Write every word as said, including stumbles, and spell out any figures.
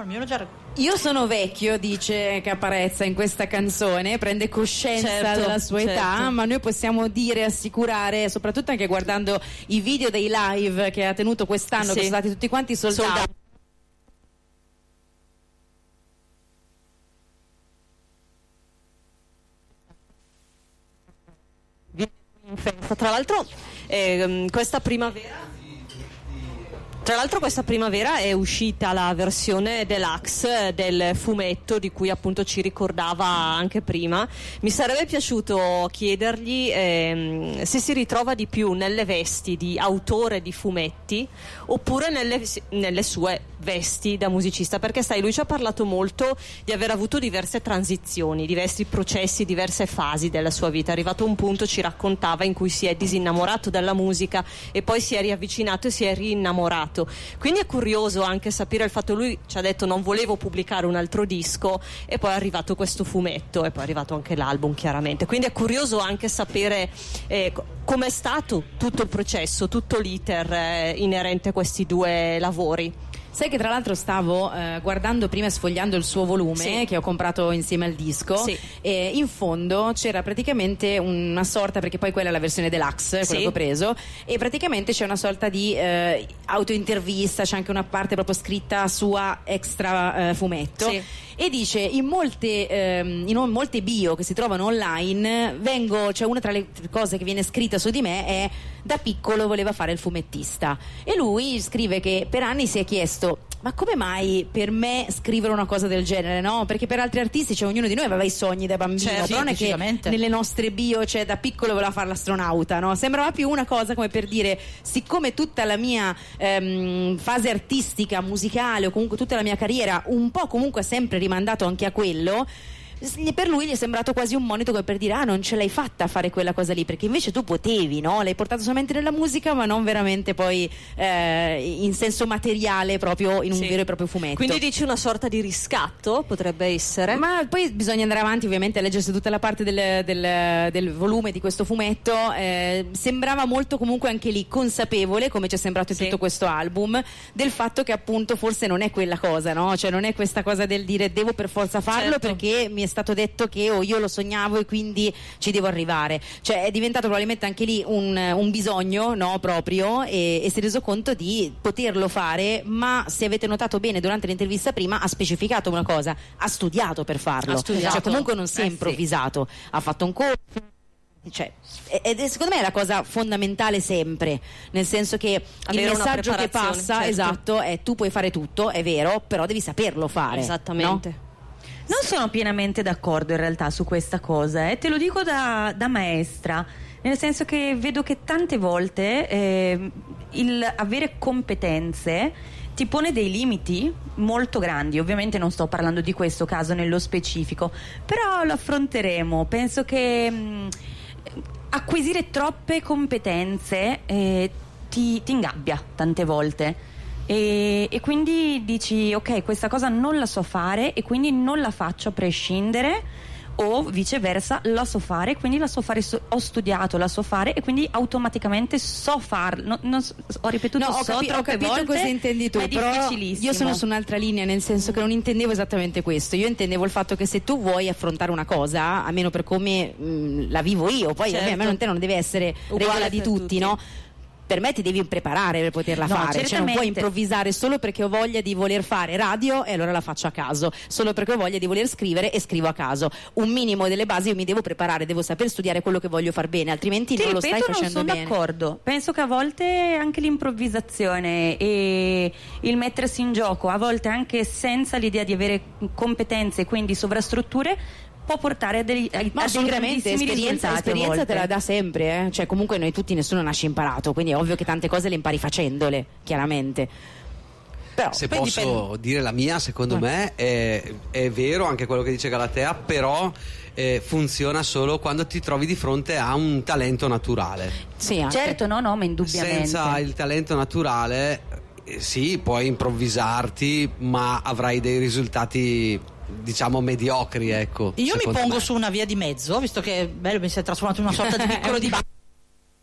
mi ero già raccontato. Io sono vecchio, dice Caparezza in questa canzone, prende coscienza certo, della sua certo. età, ma noi possiamo dire, assicurare, soprattutto anche guardando i video dei live che ha tenuto quest'anno, sì. che sono stati tutti quanti sold out. Tra l'altro eh, questa primavera Tra l'altro questa primavera è uscita la versione deluxe del fumetto di cui appunto ci ricordava anche prima. Mi sarebbe piaciuto chiedergli ehm, se si ritrova di più nelle vesti di autore di fumetti oppure nelle, nelle sue vesti da musicista, perché sai, lui ci ha parlato molto di aver avuto diverse transizioni, diversi processi, diverse fasi della sua vita. È arrivato a un punto, ci raccontava, in cui si è disinnamorato dalla musica e poi si è riavvicinato e si è rinnamorato. Quindi è curioso anche sapere il fatto, lui ci ha detto non volevo pubblicare un altro disco e poi è arrivato questo fumetto e poi è arrivato anche l'album, chiaramente. Quindi è curioso anche sapere eh, com'è stato tutto il processo, tutto l'iter eh, inerente a questi due lavori. Sai che tra l'altro stavo eh, guardando prima e sfogliando il suo volume, sì. che ho comprato insieme al disco, sì. e in fondo c'era praticamente una sorta, perché poi quella è la versione deluxe, quella sì. che ho preso, e praticamente c'è una sorta di eh, autointervista, c'è anche una parte proprio scritta sua extra eh, fumetto, sì. e dice in molte, ehm, in molte bio che si trovano online, vengo, cioè una tra le cose che viene scritta su di me è: da piccolo voleva fare il fumettista. E lui scrive che per anni si è chiesto: ma come mai per me scrivere una cosa del genere, no? Perché per altri artisti, cioè, ognuno di noi aveva i sogni da bambino, certo, però non è che nelle nostre bio, cioè, da piccolo voleva fare l'astronauta, no? Sembrava più una cosa come per dire: siccome tutta la mia ehm, fase artistica, musicale, o comunque tutta la mia carriera un po' comunque ha sempre rimandato anche a quello, per lui gli è sembrato quasi un monito, come per dire: ah, non ce l'hai fatta a fare quella cosa lì, perché invece tu potevi, no? L'hai portato solamente nella musica, ma non veramente poi eh, in senso materiale, proprio in un sì. vero e proprio fumetto. Quindi dici una sorta di riscatto, potrebbe essere? Ma poi bisogna andare avanti, ovviamente, a leggersi tutta la parte del, del, del volume di questo fumetto. Eh, sembrava molto comunque anche lì consapevole, come ci è sembrato in sì. tutto questo album, del fatto che appunto forse non è quella cosa, no? Cioè non è questa cosa del dire devo per forza farlo, certo. perché mi è stato detto che o io lo sognavo e quindi ci devo arrivare. Cioè è diventato probabilmente anche lì un, un bisogno, no, proprio, e, e si è reso conto di poterlo fare. Ma se avete notato bene durante l'intervista prima, ha specificato una cosa: ha studiato per farlo, ha studiato. Cioè comunque non si è eh, improvvisato, sì. Ha fatto un corso. Cioè, ed è, secondo me è la cosa fondamentale sempre, nel senso che avere il messaggio che passa, certo. esatto, è: tu puoi fare tutto, è vero, però devi saperlo fare. Esattamente. No? Non sono pienamente d'accordo in realtà su questa cosa, e eh. te lo dico da, da maestra, nel senso che vedo che tante volte eh, il avere competenze ti pone dei limiti molto grandi. Ovviamente non sto parlando di questo caso nello specifico, però lo affronteremo. Penso che mh, acquisire troppe competenze eh, ti, ti ingabbia tante volte. E, e quindi dici: ok, questa cosa non la so fare e quindi non la faccio a prescindere, o viceversa, la so fare, quindi la so fare, so, ho studiato, la so fare e quindi automaticamente so farlo. No, non so, ho ripetuto no, ho, so capi- ho capito volte, cosa intendi tu, ma è però difficilissimo. io sono su un'altra linea, nel senso che non intendevo esattamente questo. Io intendevo il fatto che se tu vuoi affrontare una cosa, almeno per come mh, la vivo io, poi certo. a me non, te non deve essere uguale regola di tutti, tutti, no? Per me ti devi preparare per poterla no, fare, certamente. Cioè non puoi improvvisare solo perché ho voglia di voler fare radio e allora la faccio a caso, solo perché ho voglia di voler scrivere e scrivo a caso. Un minimo delle basi io mi devo preparare, devo saper studiare quello che voglio far bene, altrimenti Ti non ripeto, lo stai facendo non sono bene. d'accordo. Penso che a volte anche l'improvvisazione e il mettersi in gioco, a volte anche senza l'idea di avere competenze, quindi sovrastrutture, può portare a dei, a, Ma a dei sicuramente esperienza, esperienza te la dà sempre, eh? Cioè comunque noi tutti, nessuno nasce imparato, quindi è ovvio che tante cose le impari facendole, chiaramente. Però, se posso dipende... dire la mia, secondo no. me è, è vero anche quello che dice Galatea, però eh, funziona solo quando ti trovi di fronte a un talento naturale. Sì, anche. Certo, no, no, ma indubbiamente. Senza il talento naturale eh, sì, puoi improvvisarti, ma avrai dei risultati, diciamo, mediocri, ecco. Io mi pongo me. su una via di mezzo, visto che bello, mi si è trasformato in una sorta di piccolo dibattito.